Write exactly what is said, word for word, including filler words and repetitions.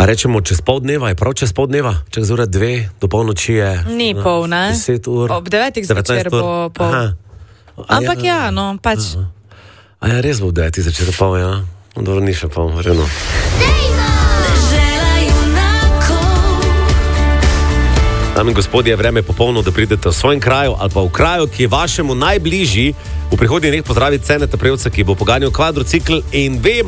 A rečemo čez pol dneva, je prav čez pol dneva? Čez ura dve, do polnoči je... Ni pol, ne? deset ur. Ob devetih zvečer bo pol. Aha. Ampak ja, no, pač. Aha. A ja, res bo ob devetih zvečer pol, ja. Dobro, ni še pol, verjetno. Dame in gospodje, vreme je popolno, da pridete v svojem kraju ali pa v kraju, ki je vašemu najbližji. V prihodnjih dneh pozdravi Ceneta Prevca, ki bo poganjal kvadrocikl in vem,